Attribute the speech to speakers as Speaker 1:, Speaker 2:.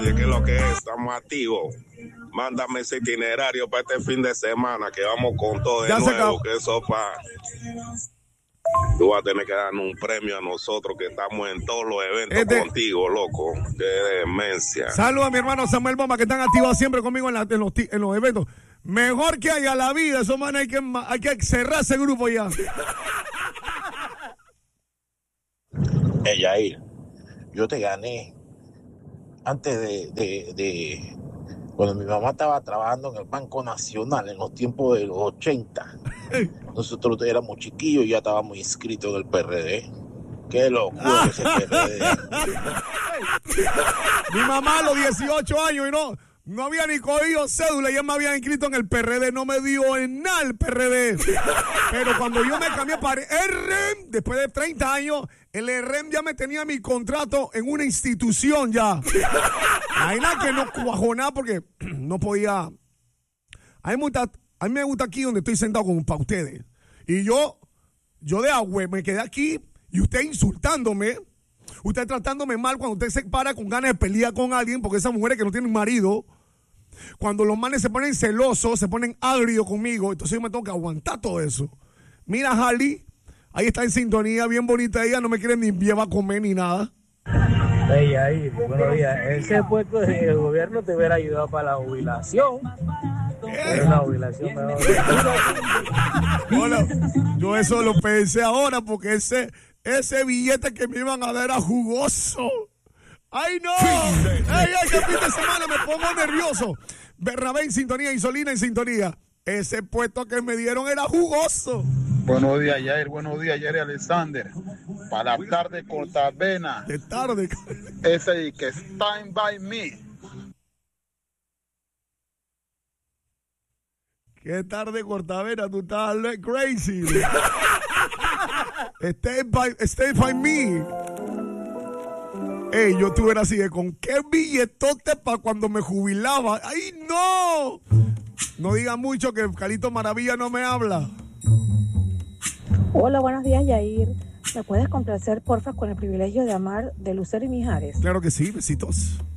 Speaker 1: Oye, ¿qué es lo que es? Estamos activos. Mándame ese itinerario para este fin de semana, que vamos con todo de nuevo, que eso para... Tú vas a tener que darnos un premio a nosotros que estamos en todos los eventos contigo, loco. Qué demencia.
Speaker 2: Saludos a mi hermano Samuel Bomba, que están activos siempre conmigo en los eventos. Mejor que haya la vida, eso, man, hay que cerrar ese grupo ya.
Speaker 3: Yair, yo te gané antes de cuando mi mamá estaba trabajando en el Banco Nacional en los tiempos de los 80. Nosotros éramos chiquillos y ya estábamos inscritos en el PRD. Qué locura ese PRD.
Speaker 2: Mi mamá a los 18 años y no había ni cogido cédula, ya me había inscrito en el PRD, no me dio en nada el PRD. Pero cuando yo me cambié para el REM, después de 30 años, el REM ya me tenía mi contrato en una institución ya. Hay nada que no cuajó nada porque no podía. A mí me gusta aquí donde estoy sentado para ustedes. Y yo de agua me quedé aquí y usted insultándome. Usted tratándome mal cuando usted se para con ganas de pelear con alguien, porque esas mujeres que no tienen marido, cuando los manes se ponen celosos, se ponen agrios conmigo, entonces yo me tengo que aguantar todo eso. Mira, Harley, ahí está en sintonía, bien bonita ella, no me quiere ni llevar a comer ni nada.
Speaker 4: Hey, ahí, buenos días. Ese puesto del gobierno te hubiera ayudado para la jubilación. Una jubilación mejor.
Speaker 2: Hola, yo eso lo pensé ahora porque ese billete que me iban a dar era jugoso. ¡Ay, no! ¡Ay, que fin de semana me pongo nervioso! Bernabé en sintonía, Insolina en sintonía. Ese puesto que me dieron era jugoso.
Speaker 5: Buenos días, Yair. Buenos días, Yair Alexander. Para la tarde, Cortavena.
Speaker 2: De tarde.
Speaker 5: Ese que Stand By Me.
Speaker 2: Qué tarde, Cortavena. Tú estás crazy. Stay by me. Ey, yo estuviera así de con qué billetote para cuando me jubilaba. ¡Ay, no! No diga mucho que Calito Maravilla no me habla.
Speaker 6: Hola, buenos días, Yair. ¿Me puedes complacer, porfa, con el privilegio de amar de Lucero y Mijares?
Speaker 2: Claro que sí, besitos.